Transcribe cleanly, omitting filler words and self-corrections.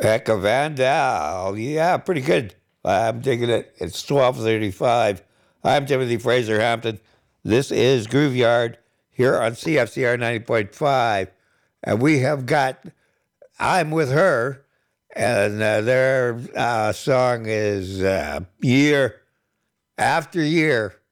Heck of Vandal. Yeah, pretty good. I'm digging it. It's 12:35. I'm Timothy Fraser Hampton. This is Grooveyard here on CFCR 90.5. And we have got I'm With Her, and their song is Year After Year.